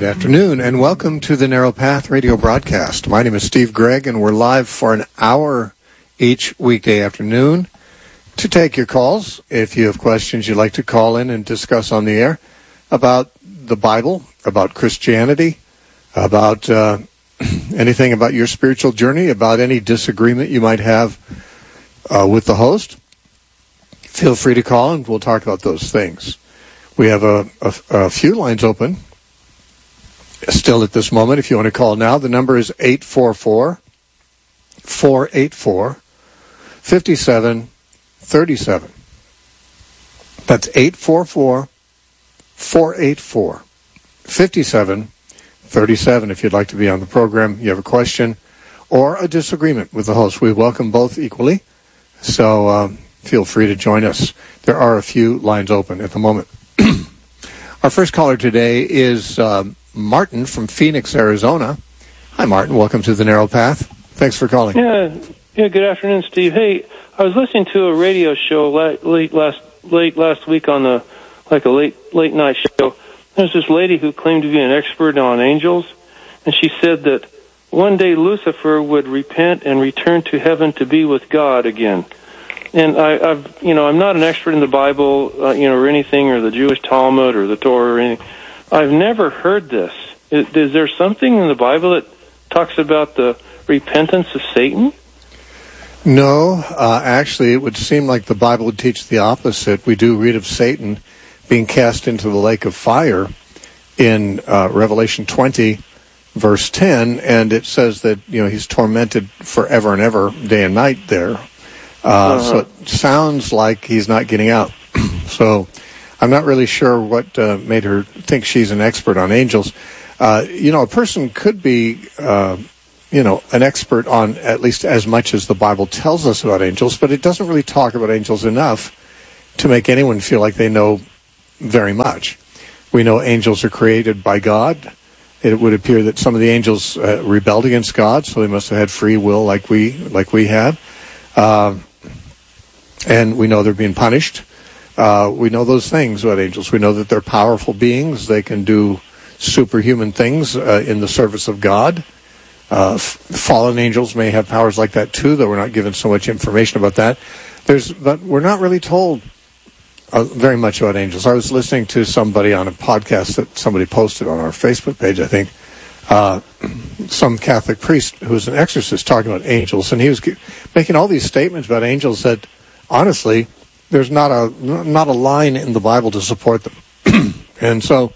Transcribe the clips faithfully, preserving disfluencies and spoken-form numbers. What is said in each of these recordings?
Good afternoon, and welcome to the Narrow Path radio broadcast. My name is Steve Gregg, and we're live for an hour each weekday afternoon to take your calls. If you have questions you'd like to call in and discuss on the air about the Bible, about Christianity, about uh, anything about your spiritual journey, about any disagreement you might have uh, with the host, feel free to call and we'll talk about those things. We have a, a, a few lines open still at this moment. If you want to call now, the number is eight four four, four eight four, five seven three seven. That's eight four four, four eight four, five seven three seven. If you'd like to be on the program, you have a question or a disagreement with the host. We welcome both equally, so um, feel free to join us. There are a few lines open at the moment. Our first caller today is um, Martin from Phoenix, Arizona. Hi, Martin. Welcome to the Narrow Path. Thanks for calling. Yeah, yeah. Good afternoon, Steve. Hey, I was listening to a radio show late, late last late last week on the like a late late night show. There's this lady who claimed to be an expert on angels, and she said that one day Lucifer would repent and return to heaven to be with God again. And I, I've, you know, I'm not an expert in the Bible, uh, you know, or anything, or the Jewish Talmud, or the Torah, or anything. I've never heard this. Is, is there something in the Bible that talks about the repentance of Satan? No, uh, actually, it would seem like the Bible would teach the opposite. We do read of Satan being cast into the lake of fire in uh, Revelation twenty, verse ten, and it says that, you know, he's tormented forever and ever, day and night there. Uh, uh-huh. So it sounds like he's not getting out. So I'm not really sure what uh, made her think she's an expert on angels. Uh, you know, a person could be, uh, you know, an expert on at least as much as the Bible tells us about angels, but it doesn't really talk about angels enough to make anyone feel like they know very much. We know angels are created by God. It would appear that some of the angels uh, rebelled against God, so they must have had free will like we like we have. Uh, and we know they're being punished. Uh, we know those things about angels. We know that they're powerful beings. They can do superhuman things uh, in the service of God. Uh, f- fallen angels may have powers like that too, though we're not given so much information about that. There's, but we're not really told uh, very much about angels. I was listening to somebody on a podcast that somebody posted on our Facebook page, I think, uh, some Catholic priest who's an exorcist talking about angels, and he was making all these statements about angels that, honestly, there's not a not a line in the Bible to support them. And so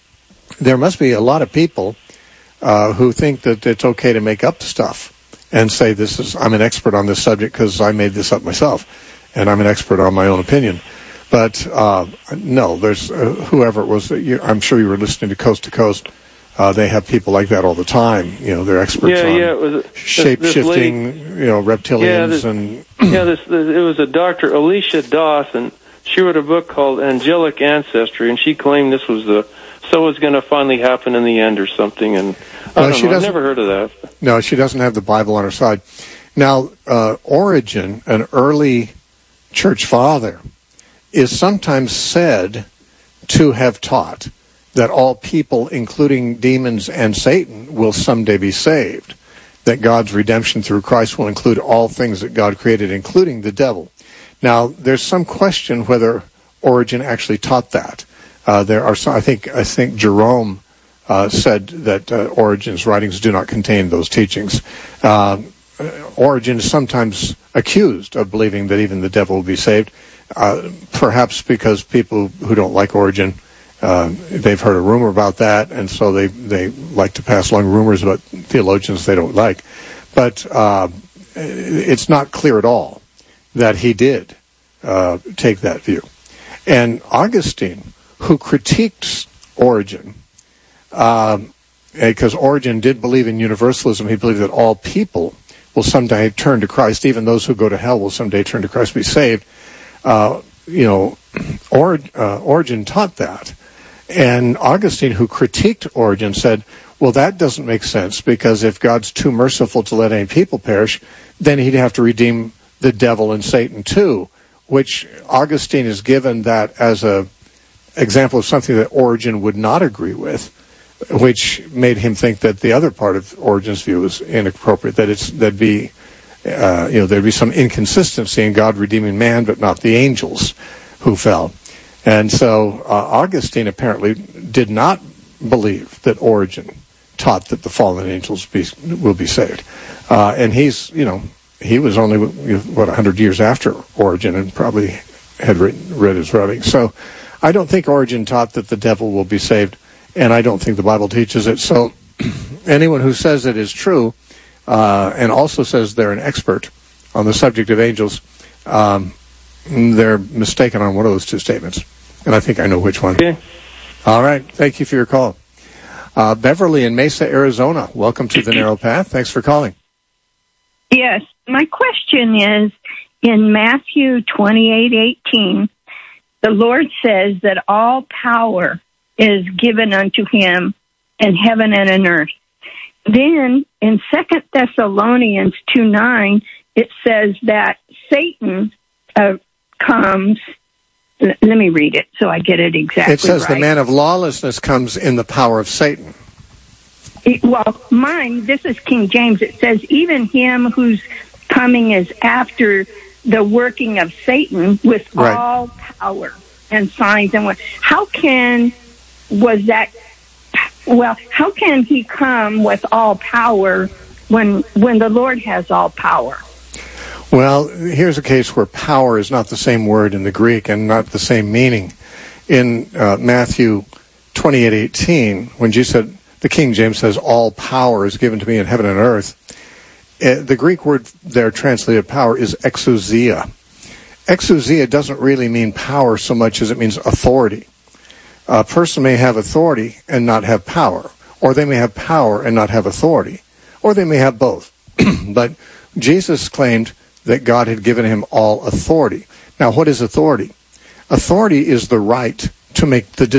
there must be a lot of people uh, who think that it's okay to make up stuff and say, "This is I'm an expert on this subject because I made this up myself, and I'm an expert on my own opinion." But uh, no, there's uh, whoever it was. I'm sure you were listening to Coast to Coast. Uh, they have people like that all the time. You know, they're experts yeah, on yeah, it was a, shape-shifting, you know, reptilians. Yeah, this, and yeah this, this, it was a Doctor Alicia Doss, and she wrote a book called Angelic Ancestry, and she claimed this was the so was going to finally happen in the end or something. And I no, don't she know, I've never heard of that. No, she doesn't have the Bible on her side. Now, uh, Origen, an early church father, is sometimes said to have taught that all people, including demons and Satan, will someday be saved, that God's redemption through Christ will include all things that God created, including the devil. Now, there's some question whether Origen actually taught that. Uh, there are some, I think, I think Jerome uh, said that uh, Origen's writings do not contain those teachings. Uh, Origen is sometimes accused of believing that even the devil will be saved, uh, perhaps because people who don't like Origen, Uh, they've heard a rumor about that, and so they, they like to pass along rumors about theologians they don't like. But uh, it's not clear at all that he did uh, take that view. And Augustine, who critiqued Origen, um, because Origen did believe in universalism, he believed that all people will someday turn to Christ, even those who go to hell will someday turn to Christ, be saved. Uh, you know, or, uh, Origen taught that. And Augustine, who critiqued Origen, said, well, that doesn't make sense, because if God's too merciful to let any people perish, then he'd have to redeem the devil and Satan too, which Augustine is given that as a example of something that Origen would not agree with, which made him think that the other part of Origen's view was inappropriate, that it's there'd be, uh, you know, there'd be some inconsistency in God redeeming man, but not the angels who fell. And so uh, Augustine apparently did not believe that Origen taught that the fallen angels be, will be saved. Uh, and he's, you know, he was only, what, one hundred years after Origen and probably had written, read his writings. So I don't think Origen taught that the devil will be saved, and I don't think the Bible teaches it. So anyone who says it is true uh, and also says they're an expert on the subject of angels, um, they're mistaken on one of those two statements. And I think I know which one. Okay. All right. Thank you for your call. Uh, Beverly in Mesa, Arizona. Welcome to the Narrow Path. Thanks for calling. Yes. My question is, in Matthew twenty-eight eighteen, the Lord says that all power is given unto him in heaven and in earth. Then in Second Thessalonians two nine, it says that Satan uh, comes. L- let me read it so I get it exactly right. It says right. The man of lawlessness comes in the power of Satan. It, well, mine, this is King James. It says, even him whose coming is after the working of Satan with right. all power and signs and what. How can, was that, well, how can he come with all power when when the Lord has all power? Well, here's a case where power is not the same word in the Greek and not the same meaning. In uh, Matthew twenty-eight eighteen, when Jesus said, the King James says, all power is given to me in heaven and earth, uh, the Greek word there translated power is exousia. Exousia doesn't really mean power so much as it means authority. A person may have authority and not have power, or they may have power and not have authority, or they may have both. But Jesus claimed that God had given him all authority. Now, what is authority? Authority is the right to make the